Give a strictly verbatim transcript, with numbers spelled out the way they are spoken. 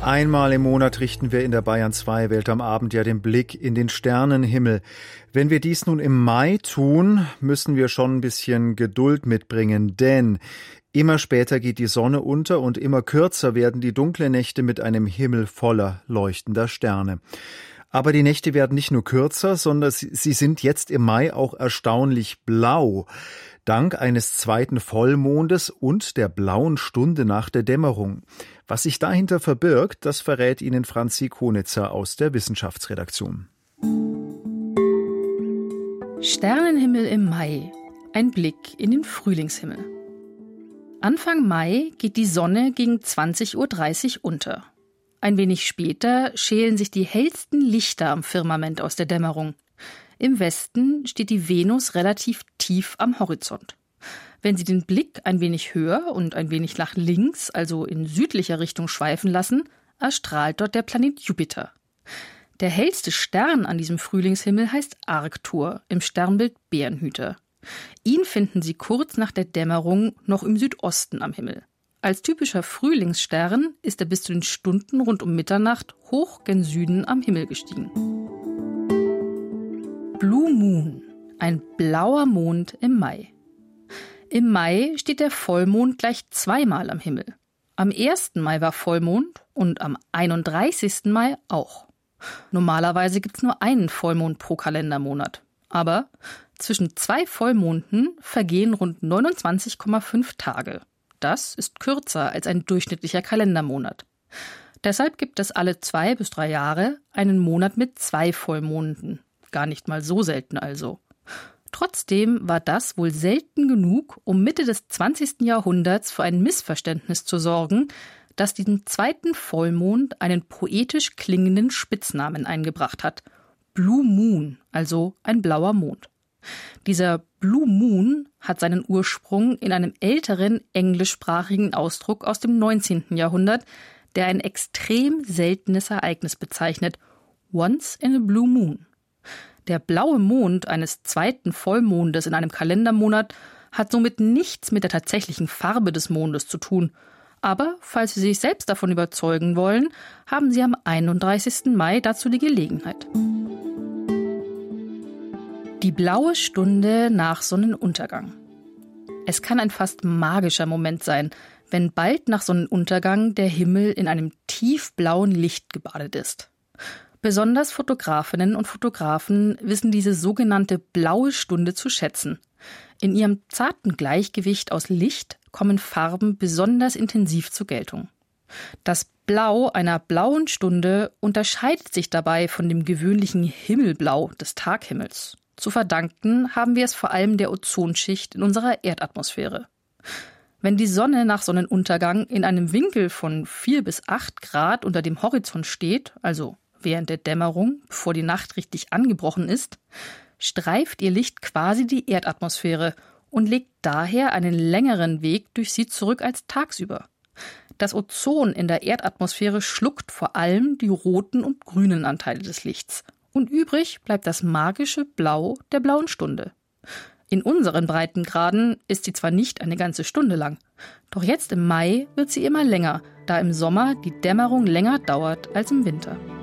Einmal im Monat richten wir in der Bayern zwei Welt am Abend ja den Blick in den Sternenhimmel. Wenn wir dies nun im Mai tun, müssen wir schon ein bisschen Geduld mitbringen, denn immer später geht die Sonne unter und immer kürzer werden die dunklen Nächte mit einem Himmel voller leuchtender Sterne. Aber die Nächte werden nicht nur kürzer, sondern sie sind jetzt im Mai auch erstaunlich blau. Dank eines zweiten Vollmondes und der blauen Stunde nach der Dämmerung. Was sich dahinter verbirgt, das verrät Ihnen Franzi Konitzer aus der Wissenschaftsredaktion. Sternenhimmel im Mai. Ein Blick in den Frühlingshimmel. Anfang Mai geht die Sonne gegen zwanzig Uhr dreißig unter. Ein wenig später schälen sich die hellsten Lichter am Firmament aus der Dämmerung. Im Westen steht die Venus relativ tief am Horizont. Wenn Sie den Blick ein wenig höher und ein wenig nach links, also in südlicher Richtung schweifen lassen, erstrahlt dort der Planet Jupiter. Der hellste Stern an diesem Frühlingshimmel heißt Arctur im Sternbild Bärenhüter. Ihn finden Sie kurz nach der Dämmerung noch im Südosten am Himmel. Als typischer Frühlingsstern ist er bis zu den Stunden rund um Mitternacht hoch gen Süden am Himmel gestiegen. Blue Moon, ein blauer Mond im Mai. Im Mai steht der Vollmond gleich zweimal am Himmel. Am ersten Mai war Vollmond und am einunddreißigsten Mai auch. Normalerweise gibt es nur einen Vollmond pro Kalendermonat. Aber zwischen zwei Vollmonden vergehen rund neunundzwanzig Komma fünf Tage. Das ist kürzer als ein durchschnittlicher Kalendermonat. Deshalb gibt es alle zwei bis drei Jahre einen Monat mit zwei Vollmonden. Gar nicht mal so selten also. Trotzdem war das wohl selten genug, um Mitte des zwanzigsten Jahrhunderts für ein Missverständnis zu sorgen, das diesem zweiten Vollmond einen poetisch klingenden Spitznamen eingebracht hat. Blue Moon, also ein blauer Mond. Dieser Blue Moon hat seinen Ursprung in einem älteren englischsprachigen Ausdruck aus dem neunzehnten Jahrhundert, der ein extrem seltenes Ereignis bezeichnet. Once in a Blue Moon. Der blaue Mond eines zweiten Vollmondes in einem Kalendermonat hat somit nichts mit der tatsächlichen Farbe des Mondes zu tun. Aber falls Sie sich selbst davon überzeugen wollen, haben Sie am einunddreißigsten Mai dazu die Gelegenheit. Die blaue Stunde nach Sonnenuntergang. Es kann ein fast magischer Moment sein, wenn bald nach Sonnenuntergang der Himmel in einem tiefblauen Licht gebadet ist. Besonders Fotografinnen und Fotografen wissen diese sogenannte blaue Stunde zu schätzen. In ihrem zarten Gleichgewicht aus Licht kommen Farben besonders intensiv zur Geltung. Das Blau einer blauen Stunde unterscheidet sich dabei von dem gewöhnlichen Himmelblau des Taghimmels. Zu verdanken haben wir es vor allem der Ozonschicht in unserer Erdatmosphäre. Wenn die Sonne nach Sonnenuntergang in einem Winkel von vier bis acht Grad unter dem Horizont steht, also während der Dämmerung, bevor die Nacht richtig angebrochen ist, streift ihr Licht quasi die Erdatmosphäre und legt daher einen längeren Weg durch sie zurück als tagsüber. Das Ozon in der Erdatmosphäre schluckt vor allem die roten und grünen Anteile des Lichts. Und übrig bleibt das magische Blau der blauen Stunde. In unseren Breitengraden ist sie zwar nicht eine ganze Stunde lang, doch jetzt im Mai wird sie immer länger, da im Sommer die Dämmerung länger dauert als im Winter.